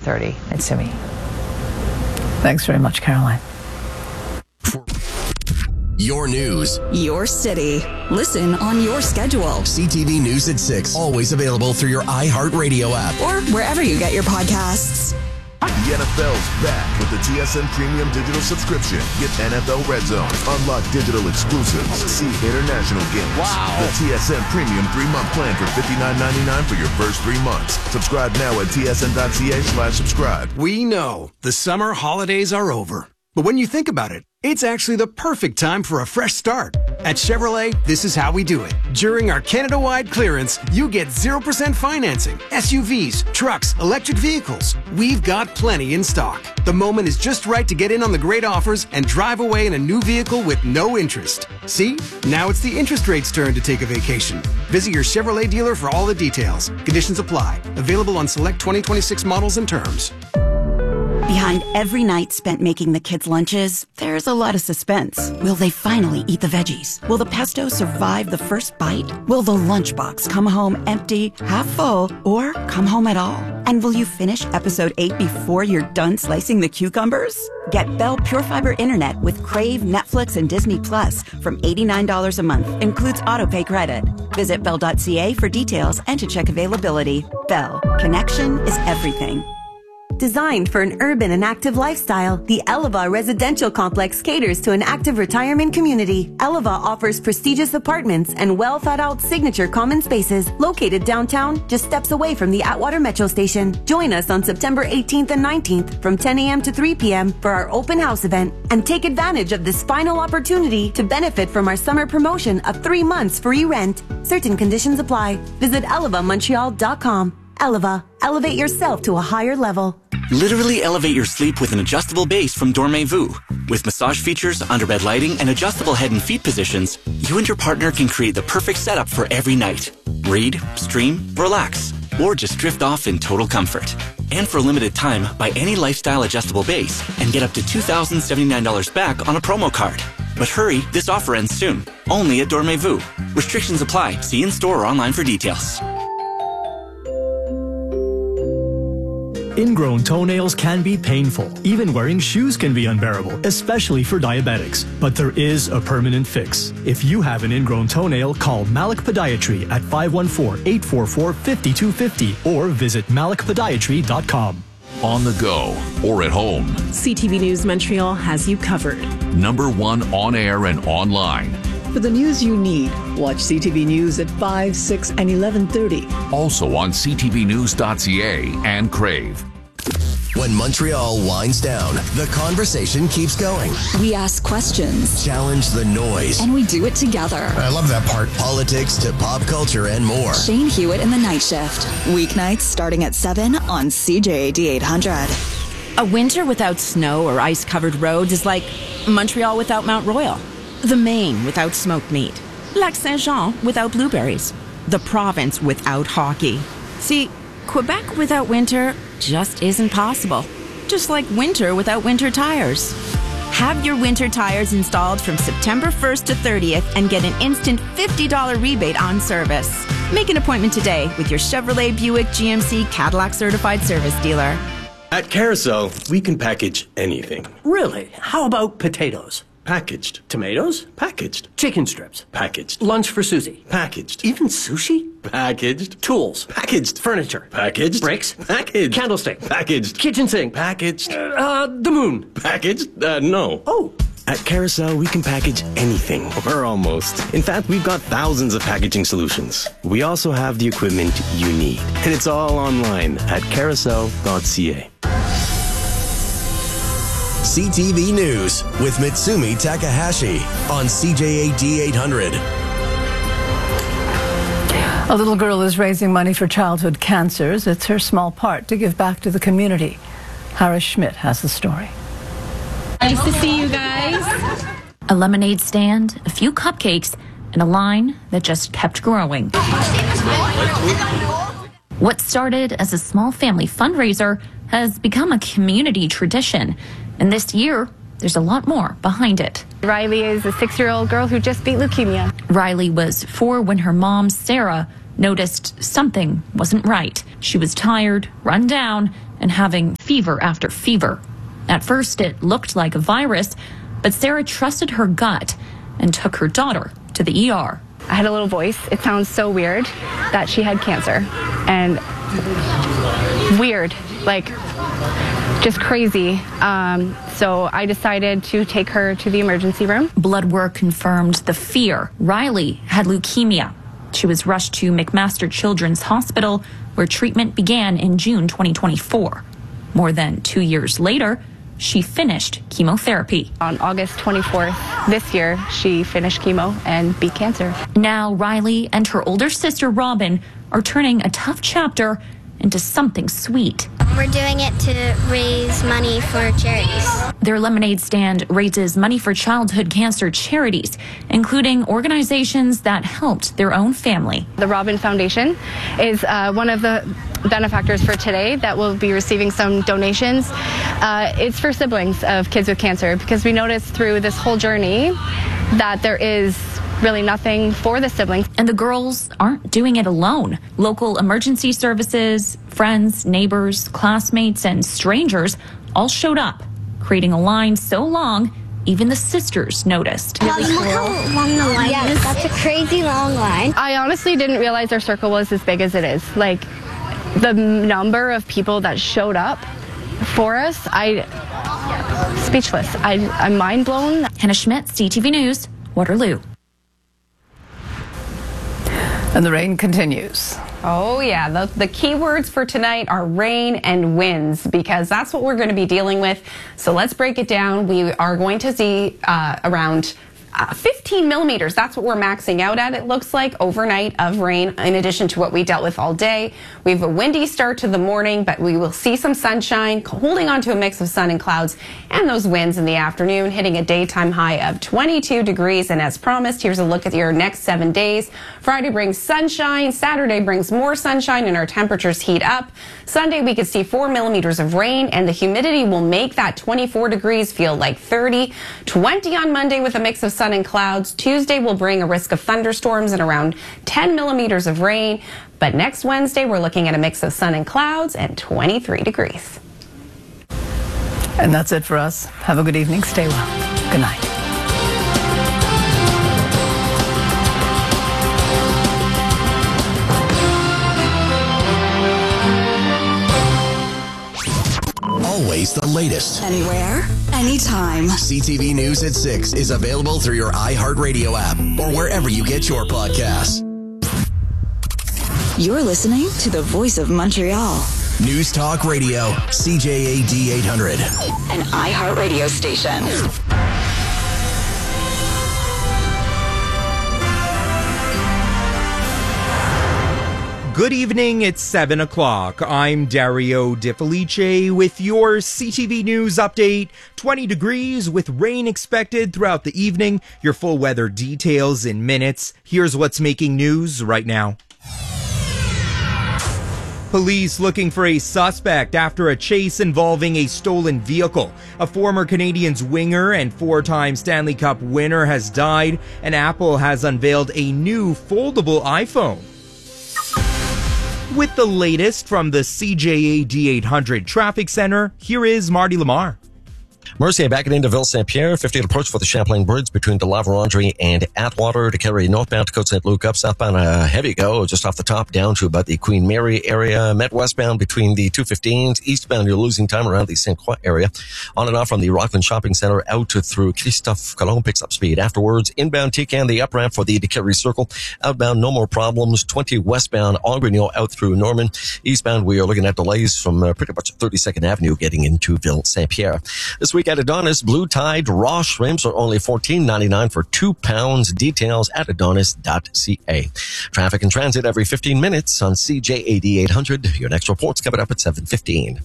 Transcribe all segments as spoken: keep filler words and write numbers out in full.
thirty. Mitsumi. Thanks very much, Caroline. Your news. Your city. Listen on your schedule. C T V News at six. Always available through your iHeartRadio app. Or wherever you get your podcasts. The N F L's back with the T S N Premium Digital Subscription. Get N F L Red Zone, unlock digital exclusives, see international games. Wow. The T S N Premium three-month plan for fifty-nine ninety-nine for your first three months. Subscribe now at tsn.ca slash subscribe. We know the summer holidays are over. But when you think about it, it's actually the perfect time for a fresh start. At Chevrolet, this is how we do it. During our Canada-wide clearance, you get zero percent financing, S U Vs, trucks, electric vehicles. We've got plenty in stock. The moment is just right to get in on the great offers and drive away in a new vehicle with no interest. See? Now it's the interest rate's turn to take a vacation. Visit your Chevrolet dealer for all the details. Conditions apply. Available on select twenty twenty-six models and terms. Behind every night spent making the kids' lunches, there's a lot of suspense. Will they finally eat the veggies? Will the pesto survive the first bite? Will the lunchbox come home empty, half full, or come home at all? And will you finish episode eight before you're done slicing the cucumbers? Get Bell Pure Fiber Internet with Crave, Netflix, and Disney Plus from eighty-nine dollars a month. Includes autopay credit. Visit bell dot c a for details and to check availability. Bell. Connection is everything. Designed for an urban and active lifestyle, the Eleva Residential Complex caters to an active retirement community. Eleva offers prestigious apartments and well-thought-out signature common spaces located downtown, just steps away from the Atwater Metro Station. Join us on September eighteenth and nineteenth from ten a.m. to three p.m. for our open house event, and take advantage of this final opportunity to benefit from our summer promotion of three months free rent. Certain conditions apply. Visit eleva montreal dot com. Eleva. Elevate yourself to a higher level. Literally elevate your sleep with an adjustable base from Dormez-vous. With massage features, underbed lighting, and adjustable head and feet positions, you and your partner can create the perfect setup for every night. Read, stream, relax, or just drift off in total comfort. And for a limited time, buy any lifestyle adjustable base and get up to two thousand seventy-nine dollars back on a promo card. But hurry, this offer ends soon. Only at Dormez-vous. Restrictions apply. See in-store or online for details. Ingrown toenails can be painful. Even wearing shoes can be unbearable, especially for diabetics. But there is a permanent fix. If you have an ingrown toenail, call Malik Podiatry at five one four, eight four four, five two five zero or visit malik podiatry dot com. On the go or at home, C T V News Montreal has you covered. Number one on air and online. For the news you need, watch C T V News at five, six, and eleven thirty. Also on c t v news dot c a and Crave. When Montreal winds down, the conversation keeps going. We ask questions. Challenge the noise. And we do it together. I love that part. Politics to pop culture and more. Shane Hewitt in the Night Shift. Weeknights starting at seven on C J A D eight hundred. A winter without snow or ice-covered roads is like Montreal without Mount Royal. The Maine without smoked meat. Lac Saint-Jean without blueberries. The province without hockey. See, Quebec without winter just isn't possible. Just like winter without winter tires. Have your winter tires installed from September first to thirtieth and get an instant fifty dollars rebate on service. Make an appointment today with your Chevrolet, Buick, G M C, Cadillac certified service dealer. At Carousel, we can package anything. Really? How about potatoes? Packaged. Tomatoes? Packaged. Chicken strips? Packaged. Lunch for Susie? Packaged. Even sushi? Packaged. Tools? Packaged. Furniture? Packaged. Bricks? Packaged. Candlestick? Packaged. Kitchen sink? Packaged. Uh, uh, the moon? Packaged? Uh, no. Oh. At Carousel, we can package anything, or almost. In fact, we've got thousands of packaging solutions. We also have the equipment you need. And it's all online at carousel dot c a. C T V News with Mitsumi Takahashi on C J A D eight hundred. A little girl is raising money for childhood cancers. It's her small part to give back to the community. Harris Schmidt has the story. Nice to see you guys. A lemonade stand, a few cupcakes, and a line that just kept growing. What started as a small family fundraiser has become a community tradition. And this year, there's a lot more behind it. Riley is a six-year-old girl who just beat leukemia. Riley was four when her mom, Sarah, noticed something wasn't right. She was tired, run down, and having fever after fever. At first, it looked like a virus, but Sarah trusted her gut and took her daughter to the E R. I had a little voice. It sounds so weird that she had cancer. And weird, like just crazy. Um, so I decided to take her to the emergency room. Blood work confirmed the fear. Riley had leukemia. She was rushed to McMaster Children's Hospital, where treatment began in June twenty twenty-four. More than two years later, she finished chemotherapy. On August twenty-fourth this year, she finished chemo and beat cancer. Now Riley and her older sister Robin are turning a tough chapter into something sweet. We're doing it to raise money for charities. Their lemonade stand raises money for childhood cancer charities, including organizations that helped their own family. The Robin Foundation is uh, one of the benefactors for today that will be receiving some donations. Uh, it's for siblings of kids with cancer, because we noticed through this whole journey that there is really nothing for the siblings. And the girls aren't doing it alone. Local emergency services, friends, neighbors, classmates, and strangers all showed up, creating a line so long, even the sisters noticed. Mom, look how long the line yes, is. That's a crazy long line. I honestly didn't realize our circle was as big as it is. Like, the number of people that showed up for us, I, speechless. I, I'm mind blown. Hannah Schmidt, C T V News, Waterloo. And the rain continues. Oh, yeah. The, the key words for tonight are rain and winds, because that's what we're going to be dealing with. So let's break it down. We are going to see uh, around uh, fifteen millimeters. That's what we're maxing out at, it looks like, overnight of rain, in addition to what we dealt with all day. We have a windy start to the morning, but we will see some sunshine, holding on to a mix of sun and clouds, and those winds in the afternoon, hitting a daytime high of twenty-two degrees. And as promised, here's a look at your next seven days. Friday brings sunshine. Saturday brings more sunshine, and our temperatures heat up. Sunday, we could see four millimeters of rain, and the humidity will make that twenty-four degrees feel like thirty. twenty on Monday with a mix of sun and clouds. Tuesday will bring a risk of thunderstorms and around ten millimeters of rain. But next Wednesday, we're looking at a mix of sun and clouds and twenty-three degrees. And that's it for us. Have a good evening. Stay well. Good night. Always the latest. Anywhere, anytime. C T V News at six is available through your iHeartRadio app or wherever you get your podcasts. You're listening to the Voice of Montreal. News Talk Radio, C J A D eight hundred. An iHeartRadio station. Good evening, it's seven o'clock. I'm Dario Di Felice with your C T V News update. twenty degrees with rain expected throughout the evening. Your full weather details in minutes. Here's what's making news right now. Police looking for a suspect after a chase involving a stolen vehicle. A former Canadians winger and four-time Stanley Cup winner has died, and Apple has unveiled a new foldable iPhone. With the latest from the C J A D eight hundred Traffic Center, here is Marty Lamar. Mercier backing into Ville Saint Pierre, fiftieth approach for the Champlain Bridge between De La Vérendrye and Atwater to carry northbound to Côte Saint Luc up, southbound a heavy go just off the top down to about the Queen Mary area. Met westbound between the two fifteens, eastbound you're losing time around the Saint Croix area. On and off from the Rockland Shopping Center out to through Christophe Colomb picks up speed. Afterwards, inbound Tican, the up ramp for the Decarie Circle. Outbound, no more problems. twenty westbound, Angrignon out through Norman. Eastbound, we are looking at delays from uh, pretty much thirty-second Avenue getting into Ville Saint Pierre. This week at Adonis, Blue Tide raw shrimps are only fourteen ninety-nine for two pounds. Details at adonis dot c a. Traffic and transit every fifteen minutes on C J A D eight hundred. Your next report's coming up at seven fifteen.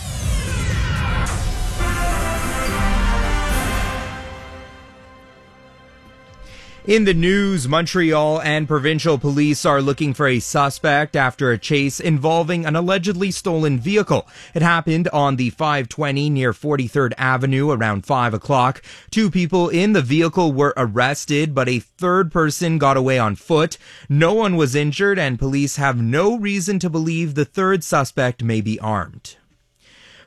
In the news, Montreal and provincial police are looking for a suspect after a chase involving an allegedly stolen vehicle. It happened on the five twenty near forty-third Avenue around five o'clock. Two people in the vehicle were arrested, but a third person got away on foot. No one was injured, and police have no reason to believe the third suspect may be armed.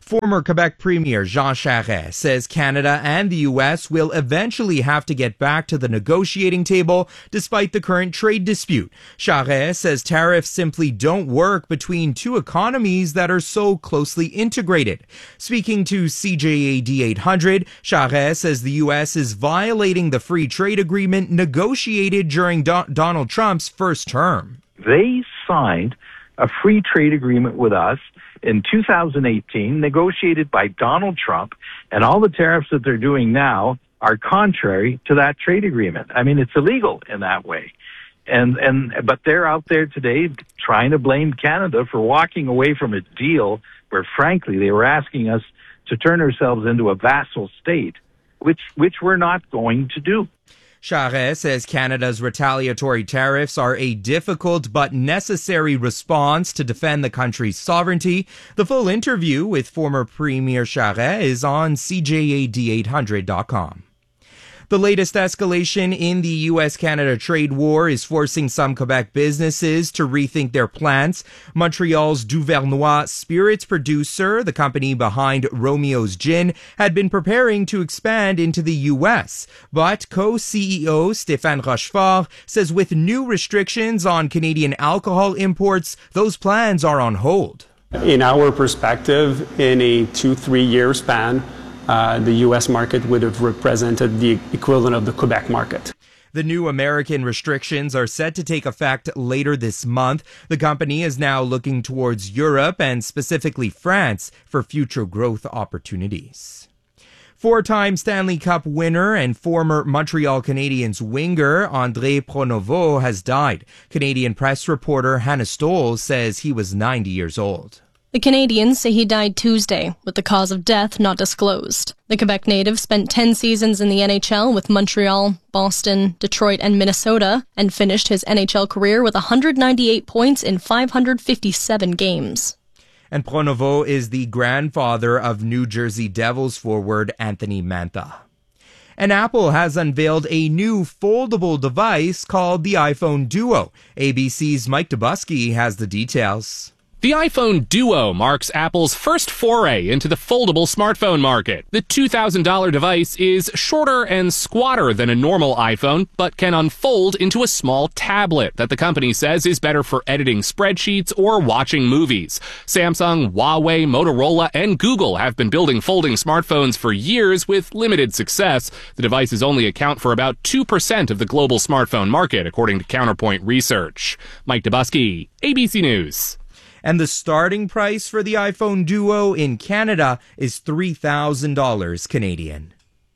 Former Quebec Premier Jean Charest says Canada and the U S will eventually have to get back to the negotiating table despite the current trade dispute. Charest says tariffs simply don't work between two economies that are so closely integrated. Speaking to C J A D eight hundred, Charest says the U S is violating the free trade agreement negotiated during Do- Donald Trump's first term. They signed a free trade agreement with us in two thousand eighteen, negotiated by Donald Trump, and all the tariffs that they're doing now are contrary to that trade agreement. I mean, it's illegal in that way. And, and, but they're out there today trying to blame Canada for walking away from a deal where, frankly, they were asking us to turn ourselves into a vassal state, which, which we're not going to do. Charest says Canada's retaliatory tariffs are a difficult but necessary response to defend the country's sovereignty. The full interview with former Premier Charest is on C J A D eight hundred dot com. The latest escalation in the U S Canada trade war is forcing some Quebec businesses to rethink their plans. Montreal's Duvernois spirits producer, the company behind Romeo's Gin, had been preparing to expand into the U S. But co-C E O Stéphane Rochefort says with new restrictions on Canadian alcohol imports, those plans are on hold. In our perspective, in a two, three year span, Uh, the U S market would have represented the equivalent of the Quebec market. The new American restrictions are set to take effect later this month. The company is now looking towards Europe and specifically France for future growth opportunities. Four-time Stanley Cup winner and former Montreal Canadiens winger André Pronovost has died. Canadian press reporter Hannah Stoll says he was ninety years old. The Canadiens say he died Tuesday, with the cause of death not disclosed. The Quebec native spent ten seasons in the N H L with Montreal, Boston, Detroit, and Minnesota, and finished his N H L career with one hundred ninety-eight points in five hundred fifty-seven games. And Pronovost is the grandfather of New Jersey Devils forward Anthony Mantha. And Apple has unveiled a new foldable device called the iPhone Duo. A B C's Mike Dubusky has the details. The iPhone Duo marks Apple's first foray into the foldable smartphone market. The two thousand dollars device is shorter and squatter than a normal iPhone, but can unfold into a small tablet that the company says is better for editing spreadsheets or watching movies. Samsung, Huawei, Motorola, and Google have been building folding smartphones for years with limited success. The devices only account for about two percent of the global smartphone market, according to Counterpoint Research. Mike Dubusky, A B C News. And the starting price for the iPhone Duo in Canada is three thousand dollars Canadian.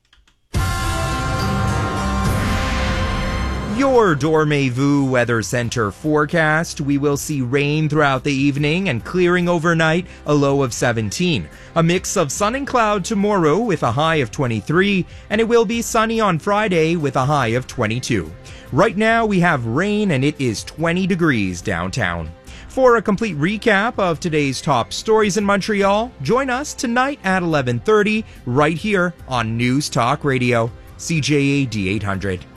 Your Dormez-vous Weather Center forecast. We will see rain throughout the evening and clearing overnight, a low of seventeen. A mix of sun and cloud tomorrow with a high of twenty-three, and it will be sunny on Friday with a high of twenty-two. Right now we have rain and it is twenty degrees downtown. For a complete recap of today's top stories in Montreal, join us tonight at eleven thirty right here on News Talk Radio, C J A D eight hundred.